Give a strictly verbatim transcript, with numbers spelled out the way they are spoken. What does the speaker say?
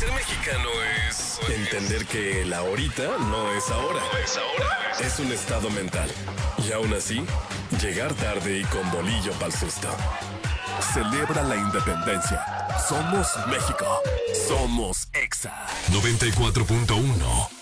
Ser mexicano es entender que el ahorita no es ahora. No es ahora. Es un estado mental. Y aún así, llegar tarde y con bolillo pa'l susto. Celebra la independencia. Somos México. Somos Exa. noventa y cuatro punto uno